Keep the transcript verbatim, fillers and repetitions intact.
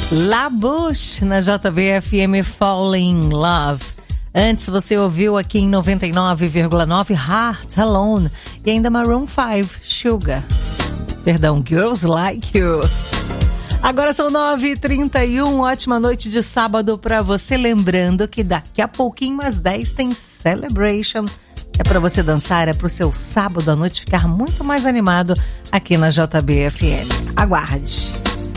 La Bouche na J B F M, Falling in Love. Antes você ouviu aqui em noventa e nove vírgula nove Heart Alone e ainda Maroon cinco, Sugar. Perdão, Girls Like You. Agora são nove e trinta e um, ótima noite de sábado pra você. Lembrando que daqui a pouquinho às dez tem Celebration. É pra você dançar, é pro seu sábado à noite ficar muito mais animado aqui na J B F M. Aguarde.